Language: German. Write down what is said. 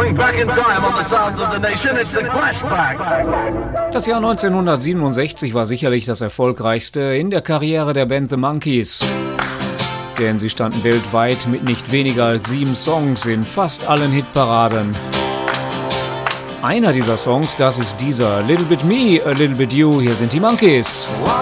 Going back in time on the sounds of the nation, it's a flashback. Das Jahr 1967 war sicherlich das erfolgreichste in der Karriere der Band The Monkees. Denn sie standen weltweit mit nicht weniger als 7 Songs in fast allen Hitparaden. Einer dieser Songs, das ist dieser Little Bit Me, A Little Bit You. Hier sind die Monkees.